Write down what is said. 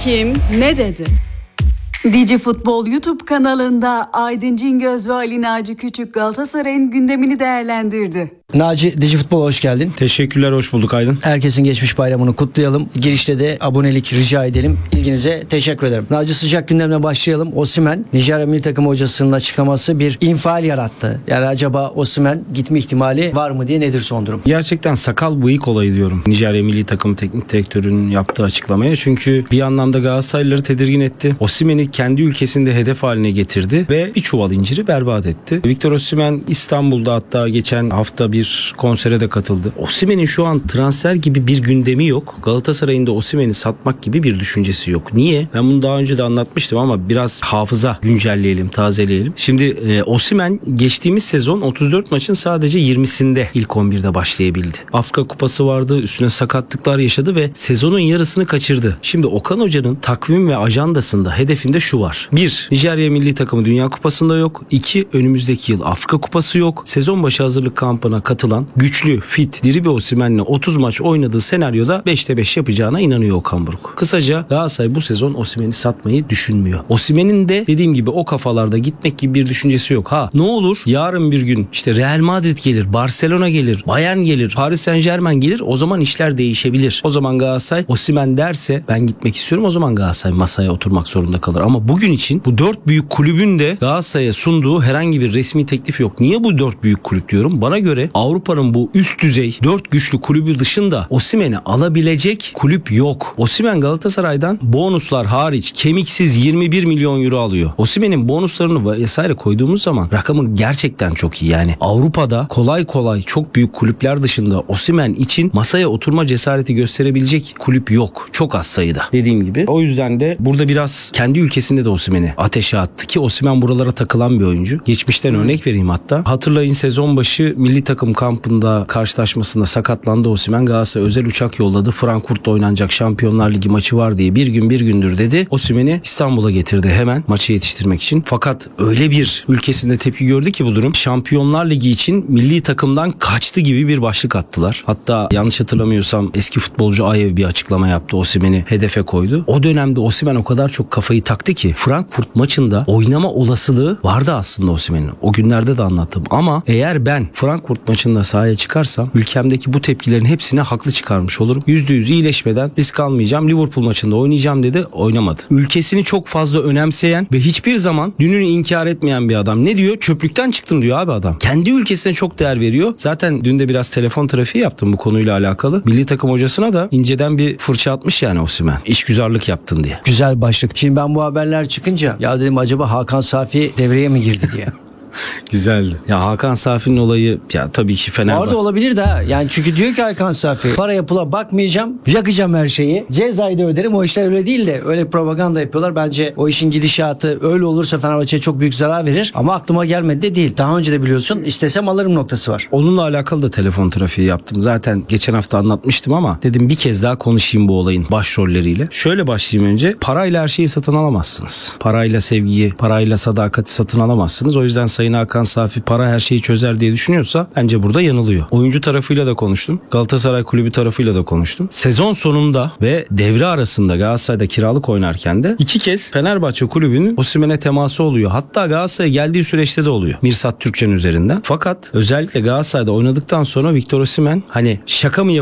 Kim ne dedi? Digi Futbol YouTube kanalında Aydın Cingöz ve Ali Naci Küçük Galatasaray'ın gündemini değerlendirdi. Naci, Digi Futbol'a hoş geldin. Teşekkürler, hoş bulduk Aydın. Herkesin geçmiş bayramını kutlayalım. Girişte de abonelik rica edelim. İlginize teşekkür ederim. Naci, sıcak gündemle başlayalım. Osimhen, Nijerya Milli Takım hocasının açıklaması bir infial yarattı. Yani acaba Osimhen gitme ihtimali var mı diye, nedir son durum? Gerçekten sakal bıyık olayı diyorum Nijerya Milli Takım teknik direktörünün yaptığı açıklamaya. Çünkü bir anlamda Galatasaraylıları tedirgin etti. Osimhen'i kendi ülkesinde hedef haline getirdi ve bir çuval inciri berbat etti. Victor Osimhen İstanbul'da, hatta geçen hafta bir konsere de katıldı. Osimhen'in şu an transfer gibi bir gündemi yok. Galatasaray'ın da Osimhen'i satmak gibi bir düşüncesi yok. Niye? Ben bunu daha önce de anlatmıştım ama biraz hafıza güncelleyelim, tazeleyelim. Şimdi Osimhen geçtiğimiz sezon 34 maçın sadece 20'sinde ilk 11'de başlayabildi. Afrika Kupası vardı, üstüne sakatlıklar yaşadı ve sezonun yarısını kaçırdı. Şimdi Okan Hoca'nın takvim ve ajandasında, hedefinde şu var. 1. Nijerya Milli Takımı Dünya Kupası'nda yok. 2. Önümüzdeki yıl Afrika Kupası yok. Sezon başı hazırlık kampına katılan güçlü, fit, diri bir Osimhen'le 30 maç oynadığı senaryoda 5'te 5 yapacağına inanıyor Okan Buruk. Kısaca Galatasaray bu sezon Osimhen'i satmayı düşünmüyor. Osimhen'in de dediğim gibi o kafalarda gitmek gibi bir düşüncesi yok. Ne olur yarın bir gün işte Real Madrid gelir, Barcelona gelir, Bayern gelir, Paris Saint-Germain gelir, o zaman işler değişebilir. O zaman Galatasaray Osimhen derse ben gitmek istiyorum, o zaman Galatasaray masaya oturmak zorunda kalır. Ama bugün için bu 4 büyük kulübün de Galatasaray'a sunduğu herhangi bir resmi teklif yok. Niye bu 4 büyük kulüp diyorum? Bana göre Avrupa'nın bu üst düzey 4 güçlü kulübü dışında Osimhen'i alabilecek kulüp yok. Osimhen Galatasaray'dan bonuslar hariç kemiksiz 21 milyon euro alıyor. Osimhen'in bonuslarını vesaire koyduğumuz zaman rakamı gerçekten çok iyi. Yani Avrupa'da kolay kolay çok büyük kulüpler dışında Osimhen için masaya oturma cesareti gösterebilecek kulüp yok. Çok az sayıda. Dediğim gibi. O yüzden de burada biraz kendi ülkesinde de Osimhen'i ateşe attı ki Osimhen buralara takılan bir oyuncu. Geçmişten örnek vereyim hatta. Hatırlayın, sezon başı milli takım kampında karşılaşmasında sakatlandı Osimhen. Galatasaray özel uçak yolladı. Frankfurt'ta oynanacak Şampiyonlar Ligi maçı var diye bir gündür dedi. Osimhen'i İstanbul'a getirdi hemen maçı yetiştirmek için. Fakat öyle bir ülkesinde tepki gördü ki bu durum. Şampiyonlar Ligi için milli takımdan kaçtı gibi bir başlık attılar. Hatta yanlış hatırlamıyorsam eski futbolcu Ayev bir açıklama yaptı. Osimhen'i hedefe koydu. O dönemde Osimhen o kadar çok kafayı taktı ki Frankfurt maçında oynama olasılığı vardı aslında Osimhen'in. O günlerde de anlattım. Ama eğer ben Frankfurt maçında sahaya çıkarsam ülkemdeki bu tepkilerin hepsine haklı çıkarmış olurum. %100 iyileşmeden risk almayacağım, Liverpool maçında oynayacağım dedi. Oynamadı. Ülkesini çok fazla önemseyen ve hiçbir zaman dününü inkar etmeyen bir adam. Ne diyor? Çöplükten çıktım diyor abi adam. Kendi ülkesine çok değer veriyor. Zaten dün de biraz telefon trafiği yaptım bu konuyla alakalı. Milli takım hocasına da inceden bir fırça atmış yani Osimhen. İşgüzarlık yaptın diye. Güzel başlık. Şimdi ben bu haberler çıkınca ya dedim acaba Hakan Safi devreye mi girdi diye. Güzeldi. Ya Hakan Safi'nin olayı ya tabii ki Fenerbahçe. Orada olabilir de yani, çünkü diyor ki Hakan Safi, paraya pula bakmayacağım, yakacağım her şeyi, cezayı da öderim. O işler öyle değil de öyle propaganda yapıyorlar. Bence o işin gidişatı öyle olursa Fenerbahçe'ye çok büyük zarar verir. Ama aklıma gelmedi de değil. Daha önce de biliyorsun, istesem alırım noktası var. Onunla alakalı da telefon trafiği yaptım. Zaten geçen hafta anlatmıştım ama dedim bir kez daha konuşayım bu olayın başrolleriyle. Şöyle başlayayım önce. Parayla her şeyi satın alamazsınız. Parayla sevgiyi, parayla sadakati satın alamazsınız. O yüzden Sayın Hakan Safi para her şeyi çözer diye düşünüyorsa bence burada yanılıyor. Oyuncu tarafıyla da konuştum. Galatasaray kulübü tarafıyla da konuştum. Sezon sonunda ve devre arasında Galatasaray'da kiralık oynarken de 2 kez Fenerbahçe kulübünün Osimhen'e teması oluyor. Hatta Galatasaray'a geldiği süreçte de oluyor. Mirsat Türkçen üzerinden. Fakat özellikle Galatasaray'da oynadıktan sonra Victor Osimhen hani şaka mı